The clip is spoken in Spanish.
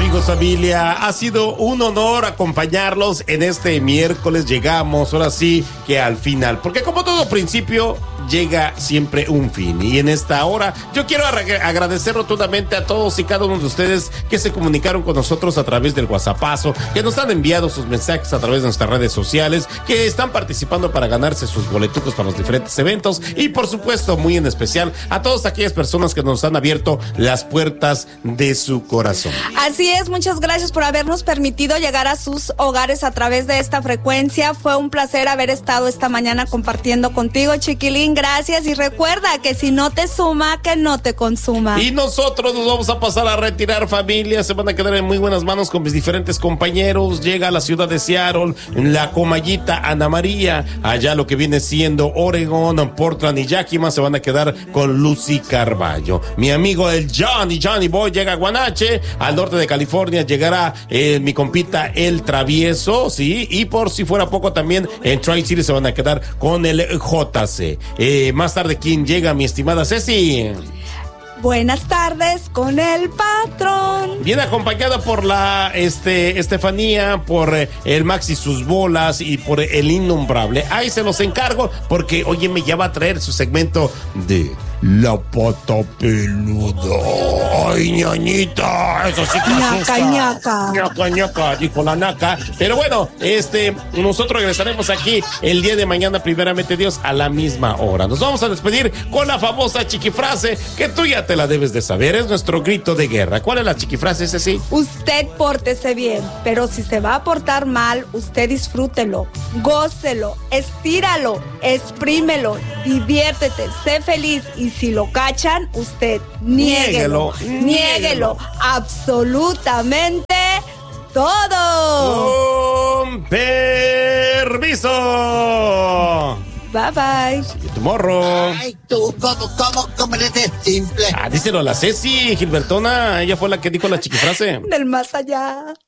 amigos, familia, ha sido un honor acompañarlos en este miércoles. Llegamos, ahora sí, que al final, porque como todo principio, llega siempre un fin. Y en esta hora, yo quiero agradecer rotundamente a todos y cada uno de ustedes que se comunicaron con nosotros a través del WhatsAppazo, que nos han enviado sus mensajes a través de nuestras redes sociales, que están participando para ganarse sus boletucos para los diferentes eventos, y por supuesto, muy en especial, a todas aquellas personas que nos han abierto las puertas de su corazón. Así es, muchas gracias por habernos permitido llegar a sus hogares a través de esta frecuencia. Fue un placer haber estado esta mañana compartiendo contigo, chiquilín. Gracias, y recuerda que si no te suma, que no te consuma. Y nosotros nos vamos a pasar a retirar, familia. Se van a quedar en muy buenas manos con mis diferentes compañeros. Llega a la ciudad de Seattle la comayita Ana María. Allá lo que viene siendo Oregon, Portland y Yakima se van a quedar con Lucy Carballo. Mi amigo el Johnny Boy llega a Guanache. Al norte de California llegará mi compita el Travieso, sí. Y por si fuera poco, también en Tri-City se van a quedar con el JC. Más tarde, ¿quién llega, mi estimada Ceci? Buenas tardes con el patrón. Viene acompañada por la Estefanía, por el Max y sus bolas y por el innombrable. Ahí se los encargo porque, oye, me ya va a traer su segmento de La Pata Peluda. Ay, ñañita, eso sí que asusta. Ñaca, dijo la naca. Pero bueno, nosotros regresaremos aquí el día de mañana, primeramente Dios, a la misma hora. Nos vamos a despedir con la famosa chiquifrase que tú ya te la debes de saber. Es nuestro grito de guerra. ¿Cuál es la chiquifrase, ese sí? Usted pórtese bien, pero si se va a portar mal, usted disfrútelo, gócelo, estíralo, exprímelo, diviértete, sé feliz. Y si lo cachan, usted niéguelo, absolutamente todo. Con permiso. Bye bye. See you tomorrow. Ay, tú, ¿cómo eres de simple? Díselo a la Ceci, Gilbertona. Ella fue la que dijo la chiquifrase. Del más allá.